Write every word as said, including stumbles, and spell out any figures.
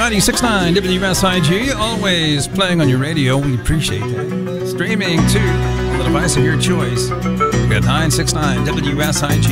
ninety-six point nine W S I G, always playing on your radio. We appreciate that. Streaming to the device of your choice. We got nine six nine W S I G.